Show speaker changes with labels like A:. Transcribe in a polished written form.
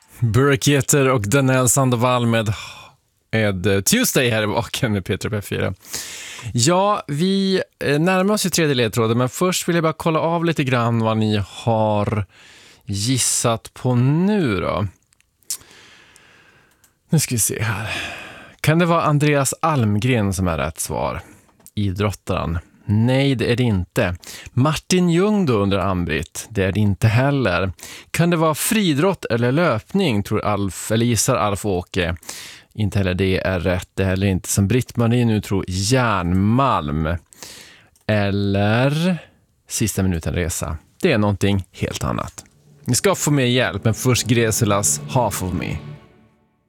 A: Burketer och Daniel Sandoval med Tuesday här i baken med Peter P4. Ja, vi närmar oss ju tredje ledtråden, men först vill jag bara kolla av lite grann vad ni har gissat på nu då. Nu ska vi se här. Kan det vara Andreas Almgren som är rätt svar? Idrottaren. Nej, det är det inte. Martin Ljung då, undrar Ann-Britt. Det är det inte heller. Kan det vara fridrott eller löpning, tror Alf, eller gissar Alf-Åke? Inte heller det är rätt. Det är heller inte som Britt-Marie nu tror järnmalm. Eller sista minuten resa. Det är någonting helt annat. Ni ska få mer hjälp, men först Greselas Half of Me.